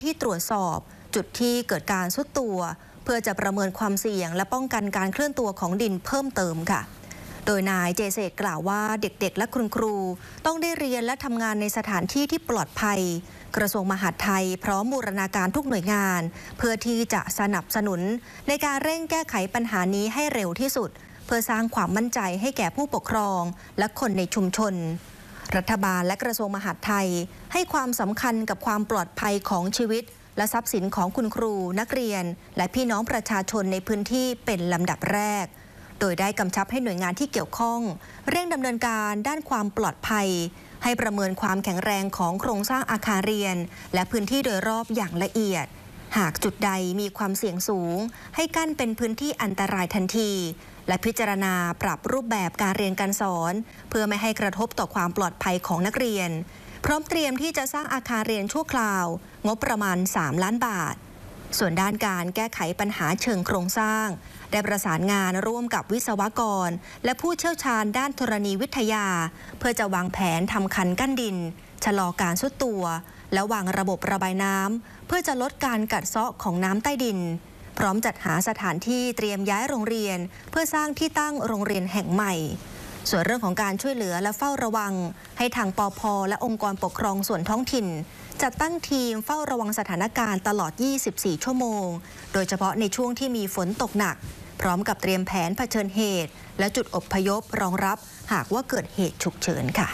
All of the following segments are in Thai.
ที่ตรวจสอบจุดที่เกิดการทรุดตัวเพื่อจะประเมินความเสี่ยงและป้องกันการเคลื่อนตัวของดินเพิ่มเติมค่ะโดยนายเจเศษกล่าวว่าเด็กๆและคุณครูต้องได้เรียนและทำงานในสถานที่ที่ปลอดภัยกระทรวงมหาดไทยพร้อมบูรณาการทุกหน่วยงานเพื่อที่จะสนับสนุนในการเร่งแก้ไขปัญหานี้ให้เร็วที่สุดเพื่อสร้างความมั่นใจให้แก่ผู้ปกครองและคนในชุมชนรัฐบาลและกระทรวงมหาดไทยให้ความสำคัญกับความปลอดภัยของชีวิตและทรัพย์สินของคุณครูนักเรียนและพี่น้องประชาชนในพื้นที่เป็นลำดับแรกโดยได้กำชับให้หน่วยงานที่เกี่ยวข้องเร่งดำเนินการด้านความปลอดภัยให้ประเมินความแข็งแรงของโครงสร้างอาคารเรียนและพื้นที่โดยรอบอย่างละเอียดหากจุดใดมีความเสี่ยงสูงให้กั้นเป็นพื้นที่อันตรายทันทีและพิจารณาปรับรูปแบบการเรียนการสอนเพื่อไม่ให้กระทบต่อความปลอดภัยของนักเรียนพร้อมเตรียมที่จะสร้างอาคารเรียนชั่วคราวงบประมาณ3 ล้านบาทส่วนด้านการแก้ไขปัญหาเชิงโครงสร้างได้ประสานงานร่วมกับวิศวกรและผู้เชี่ยวชาญด้านธรณีวิทยาเพื่อจะวางแผนทำคันกั้นดินชะลอการทรุดตัวและวางระบบระบายน้ำเพื่อจะลดการกัดเซาะของน้ำใต้ดินพร้อมจัดหาสถานที่เตรียมย้ายโรงเรียนเพื่อสร้างที่ตั้งโรงเรียนแห่งใหม่ส่วนเรื่องของการช่วยเหลือและเฝ้าระวังให้ทางปภ.และองค์กรปกครองส่วนท้องถิ่นจัดตั้งทีมเฝ้าระวังสถานการณ์ตลอด 24 ชั่วโมงโดยเฉพาะในช่วงที่มีฝนตกหนักพร้อมกับเตรียมแผนเผชิญเหตุและจุดอพยพรองรับหากว่าเกิดเหตุฉุกเฉินค่ะ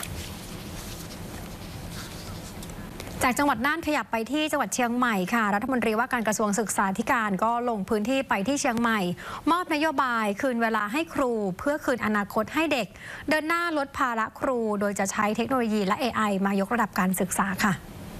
จากจังหวัดน่านขยับไปที่จังหวัดเชียงใหม่ค่ะรัฐมนตรีว่าการกระทรวงศึกษาธิการก็ลงพื้นที่ไปที่เชียงใหม่มอบนโยบายคืนเวลาให้ครูเพื่อคืนอนาคตให้เด็กเดินหน้าลดภาระครูโดยจะใช้เทคโนโลยีและ AI มายกระดับการศึกษาค่ะ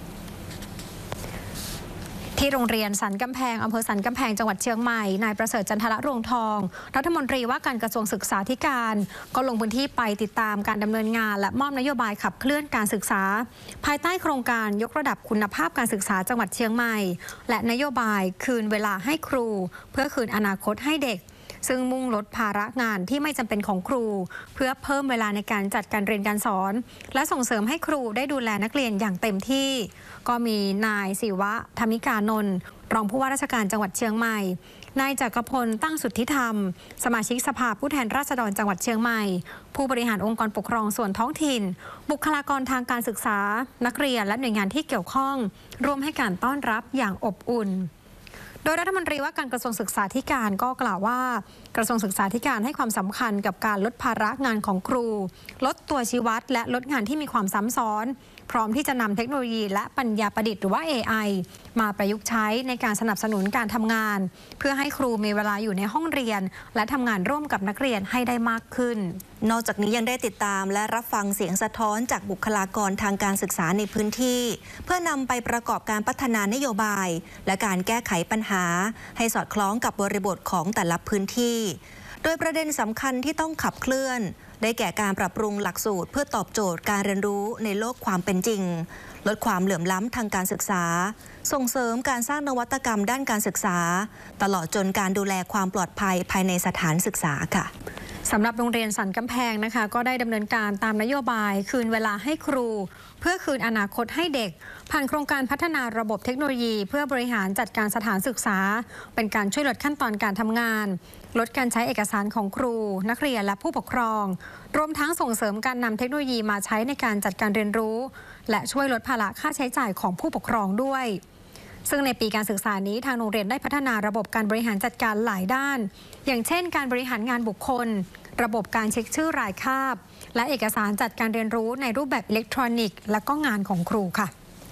ที่โรงเรียนสันกำแพงอำเภอสันกำแพงจังหวัดเชียงใหม่นายประเสริฐจันทระรวงทองรัฐมนตรีว่าการกระทรวงศึกษาธิการก็ลงพื้นที่ไปติดตามการดำเนินงานและมอบนโยบายขับเคลื่อนการศึกษาภายใต้โครงการยกระดับคุณภาพการศึกษาจังหวัดเชียงใหม่และนโยบายคืนเวลาให้ครูเพื่อคืนอนาคตให้เด็กซึ่งมุ่งลดภาระงานที่ไม่จำเป็นของครูเพื่อเพิ่มเวลาในการจัดการเรียนการสอนและส่งเสริมให้ครูได้ดูแลนักเรียนอย่างเต็มที่ก็มีนายศิวะธรรมิกานนท์รองผู้ว่าราชการจังหวัดเชียงใหม่นายจักรพลตั้งสุทธิธรรมสมาชิกสภาผู้แทนราษฎรจังหวัดเชียงใหม่ผู้บริหารองค์กรปกครองส่วนท้องถิ่นบุคลากรทางการศึกษานักเรียนและหน่วยงานที่เกี่ยวข้องร่วมให้การต้อนรับอย่างอบอุ่นโดยรัฐมนตรีว่าการกระทรวงศึกษาธิการก็กล่าวว่ากระทรวงศึกษาธิการให้ความสำคัญกับการลดภาระงานของครูลดตัวชี้วัดและลดงานที่มีความซ้ำซ้อนพร้อมที่จะนำเทคโนโลยีและปัญญาประดิษฐ์หรือว่า AI มาประยุกต์ใช้ในการสนับสนุนการทำงานเพื่อให้ครูมีเวลาอยู่ในห้องเรียนและทำงานร่วมกับนักเรียนให้ได้มากขึ้นนอกจากนี้ยังได้ติดตามและรับฟังเสียงสะท้อนจากบุคลากรทางการศึกษาในพื้นที่เพื่อนำไปประกอบการพัฒนานโยบายและการแก้ไขปัญหาให้สอดคล้องกับบริบทของแต่ละพื้นที่โดยประเด็นสำคัญที่ต้องขับเคลื่อนได้แก่การปรับปรุงหลักสูตรเพื่อตอบโจทย์การเรียนรู้ในโลกความเป็นจริงลดความเหลื่อมล้ำทางการศึกษาส่งเสริมการสร้างนวัตกรรมด้านการศึกษาตลอดจนการดูแลความปลอดภัยภายในสถานศึกษาค่ะสำหรับโรงเรียนสันกำแพงนะคะก็ได้ดำเนินการตามนโยบายคืนเวลาให้ครูเพื่อคืนอนาคตให้เด็กผ่านโครงการพัฒนาระบบเทคโนโลยีเพื่อบริหารจัดการสถานศึกษาเป็นการช่วยลดขั้นตอนการทำงานลดการใช้เอกสารของครูนักเรียนและผู้ปกครองรวมทั้งส่งเสริมการนำเทคโนโลยีมาใช้ในการจัดการเรียนรู้และช่วยลดภาระค่าใช้จ่ายของผู้ปกครองด้วยซึ่งในปีการศึกษานี้ทางโรงเรียนได้พัฒนาระบบการบริหารจัดการหลายด้านอย่างเช่นการบริหารงานบุคคลระบบการเช็คชื่อรายคาบและเอกสารจัดการเรียนรู้ในรูปแบบอิเล็กทรอนิกส์และก็งานของครูค่ะ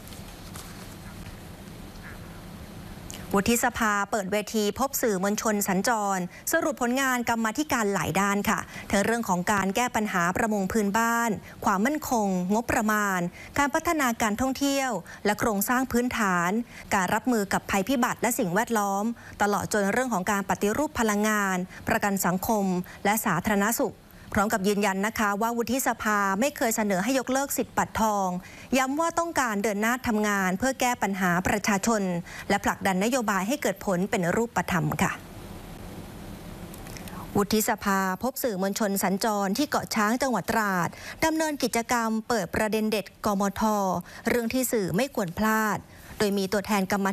วุฒิสภาเปิดเวทีพบสื่อมวลชนสัญจรสรุปผลงานกรรมาธิการหลายด้านค่ะทั้งเรื่องของการแก้ปัญหาประมงพื้นบ้านความมั่นคงงบประมาณการพัฒนาการท่องเที่ยวและโครงสร้างพื้นฐานการรับมือกับภัยพิบัติและสิ่งแวดล้อมตลอดจนเรื่องของการปฏิรูปพลังงานประกันสังคมและสาธารณสุขพร้อมกับยืนยันนะคะว่าวุฒิสภาไม่เคยเสนอให้ยกเลิกสิทธิบัตรทองย้ำว่าต้องการเดินหน้าทำงานเพื่อแก้ปัญหาประชาชนและผลักดันนโยบายให้เกิดผลเป็นรูปธรรมค่ะวุฒิสภาพบสื่อมวลชนสัญจรที่เกาะช้างจังหวัดตราดดำเนินกิจกรรมเปิดประเด็นเด็ดกมท.เรื่องที่สื่อไม่ควรพลาดโดยมีตัวแทนกรรมา